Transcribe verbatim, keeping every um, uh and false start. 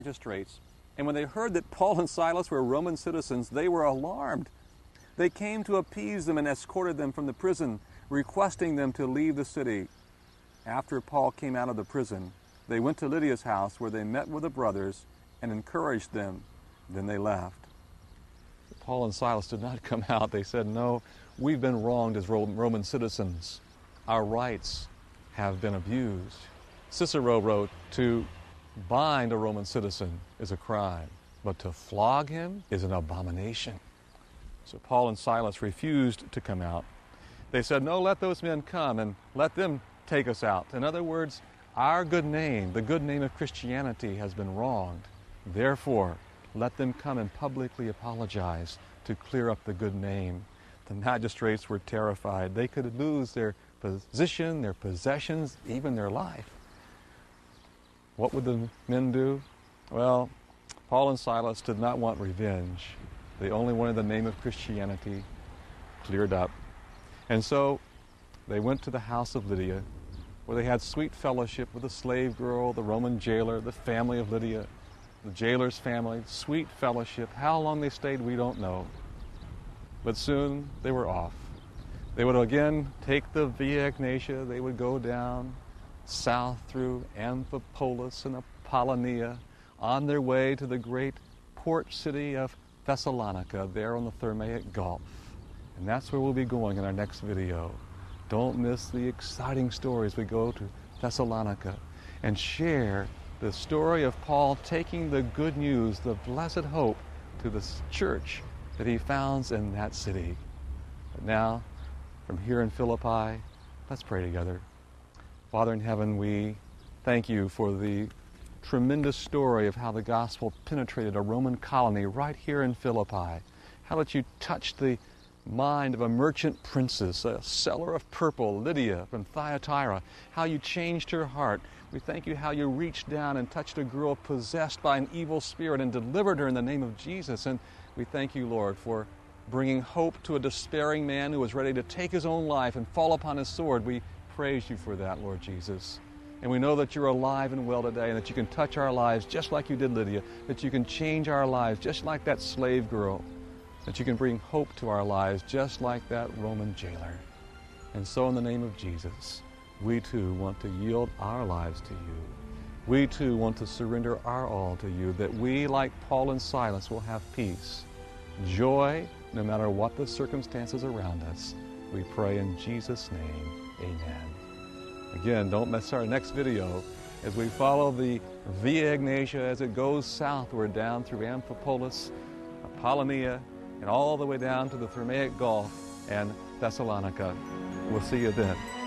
magistrates, and when they heard that Paul and Silas were Roman citizens, they were alarmed. They came to appease them and escorted them from the prison, requesting them to leave the city. After Paul came out of the prison, they went to Lydia's house, where they met with the brothers and encouraged them. Then they left. Paul and Silas did not come out. They said, "No, we've been wronged as Roman citizens. Our rights have been abused." Cicero wrote, "To bind a Roman citizen is a crime, but to flog him is an abomination." So Paul and Silas refused to come out. They said, "No, let those men come and let them take us out." In other words, our good name, the good name of Christianity, has been wronged. Therefore, let them come and publicly apologize to clear up the good name. The magistrates were terrified. They could lose their position, their possessions, even their life. What would the men do? Well, Paul and Silas did not want revenge. They only wanted the name of Christianity cleared up. And so they went to the house of Lydia, where they had sweet fellowship with the slave girl, the Roman jailer, the family of Lydia, the jailer's family, sweet fellowship. How long they stayed, we don't know. But soon they were off. They would again take the Via Egnatia. They would go down south through Amphipolis and Apollonia on their way to the great port city of Thessalonica, there on the Thermaic Gulf. And that's where we'll be going in our next video. Don't miss the exciting stories. We go to Thessalonica and share the story of Paul taking the good news, the blessed hope, to the church that he founds in that city. But now, from here in Philippi, let's pray together. Father in heaven, we thank you for the tremendous story of how the gospel penetrated a Roman colony right here in Philippi. How that you touched the mind of a merchant princess, a seller of purple, Lydia from Thyatira. How you changed her heart. We thank you how you reached down and touched a girl possessed by an evil spirit and delivered her in the name of Jesus. And we thank you, Lord, for bringing hope to a despairing man who was ready to take his own life and fall upon his sword. We praise you for that, Lord Jesus. And we know that you're alive and well today, and that you can touch our lives just like you did Lydia, that you can change our lives just like that slave girl, that you can bring hope to our lives just like that Roman jailer. And so in the name of Jesus, we too want to yield our lives to you. We too want to surrender our all to you, that we, like Paul and Silas, will have peace, joy, no matter what the circumstances around us. We pray in Jesus' name, amen. Again, don't miss our next video as we follow the Via Egnatia as it goes southward down through Amphipolis, Apollonia, and all the way down to the Thermaic Gulf and Thessalonica. We'll see you then.